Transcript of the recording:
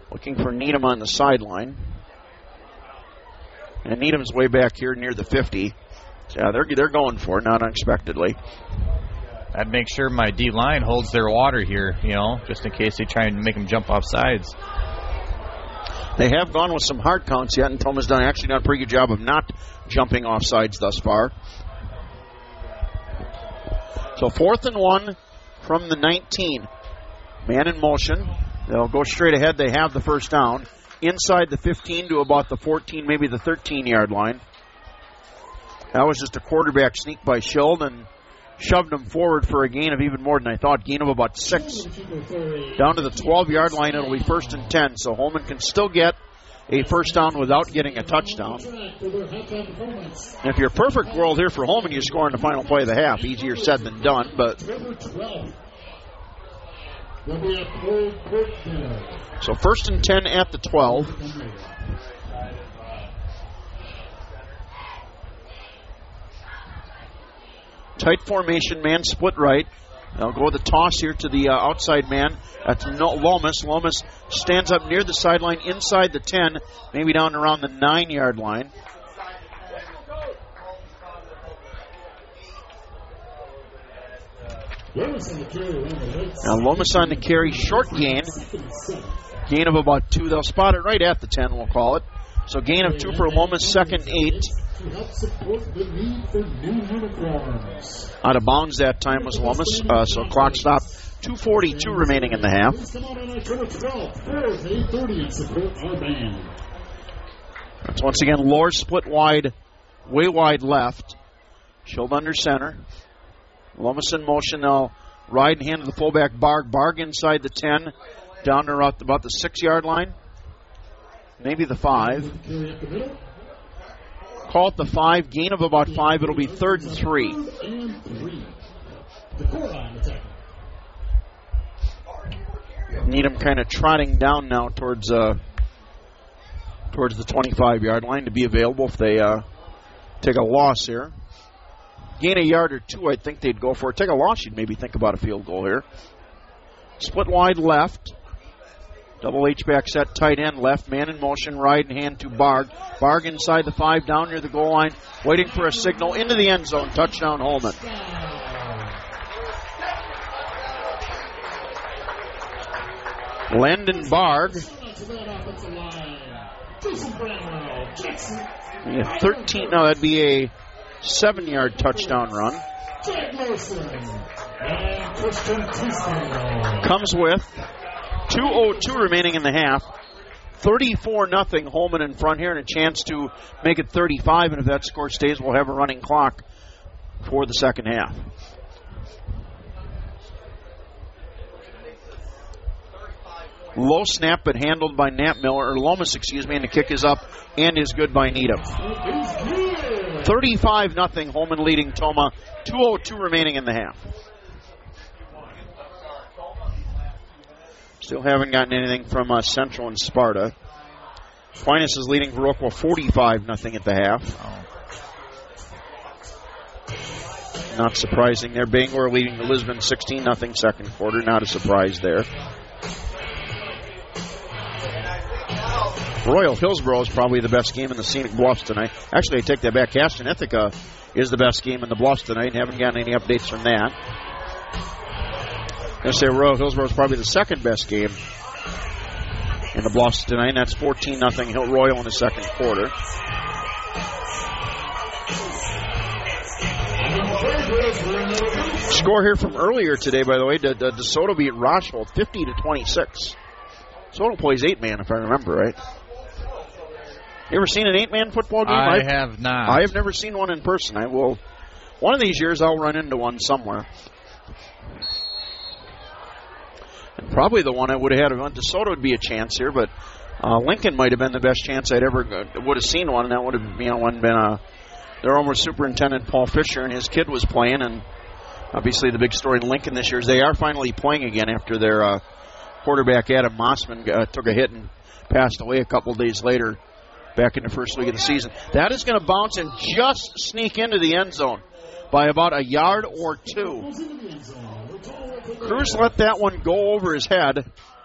Looking for Needham on the sideline. And Needham's way back here near the 50. So yeah, they're going for it, not unexpectedly. I'd make sure my D-line holds their water here, just in case they try and make them jump off sides. They have gone with some hard counts yet, and Toma's done a pretty good job of not jumping off sides thus far. So 4th and 1 from the 19. Man in motion. They'll go straight ahead. They have the first down. Inside the 15 to about the 14, maybe the 13-yard line. That was just a quarterback sneak by Schild and shoved him forward for a gain of even more than I thought. Gain of about 6. Down to the 12-yard line, it'll be 1st and 10. So Holman can still get a first down without getting a touchdown. And if you're a perfect world here for Holman, you score in the final play of the half. Easier said than done, but... So 1st and 10 at the 12. Tight formation, man split right. They'll go with the toss here to the outside man. That's Lomas. Lomas stands up near the sideline inside the 10, maybe down around the 9-yard line. Now Lomas on the carry, short gain. Gain of about 2. They'll spot it right at the 10, we'll call it. So gain of 2 for Lomas, 2nd and 8. Out of bounds that time was Lomas, so clock stop. 2:42 remaining in the half. That's once again Lohr split wide, way wide left. Schild under center. Lomas in motion now. Ride and hand to the fullback Barg. Barg inside the 10, down to about the 6-yard line. Maybe the 5. Call it the 5. Gain of about 5. It'll be 3rd and 3. Needham kind of trotting down now towards the 25-yard line to be available if they take a loss here. Gain a yard or 2, I think they'd go for it. Take a loss, you'd maybe think about a field goal here. Split wide left. Double H-back set, tight end left. Man in motion, ride and hand to Barg. Barg inside the 5, down near the goal line, waiting for a signal into the end zone. Touchdown, Holman. Landon Barg. 13, no, that'd be a 7-yard touchdown run. Comes with 2:02 remaining in the half. 34-0 Holman in front here and a chance to make it 35. And if that score stays, we'll have a running clock for the second half. Low snap, but handled by Lomas, and the kick is up and is good by Needham. 35-0 Holman leading Toma. 2:02 remaining in the half. Still haven't gotten anything from Central and Sparta. Aquinas is leading Viroqua 45-0 at the half. Not surprising there. Bangor leading the Lisbon 16-0 second quarter. Not a surprise there. Royal Hillsboro is probably the best game in the Scenic Bluffs tonight. Actually, I take that back. Caston Ithaca is the best game in the Bluffs tonight. Haven't gotten any updates from that. I'm going to say Royal Hillsboro is probably the second best game in the Bluffs tonight. And that's 14-0 Royal in the second quarter. Score here from earlier today, by the way. DeSoto beat Rocheville 50-26. DeSoto plays 8-man, if I remember right. You ever seen an 8-man football game? I have not. I have never seen one in person. I will. One of these years I'll run into one somewhere. And probably the one I would have had if DeSoto would be a chance here, but Lincoln might have been the best chance I'd ever would have seen one, and that would have been their former superintendent Paul Fisher and his kid was playing, and obviously the big story in Lincoln this year is they are finally playing again after their quarterback Adam Mossman took a hit and passed away a couple days later back in the first week of the season. That is going to bounce and just sneak into the end zone by about a yard or 2. Cruz let that one go over his head.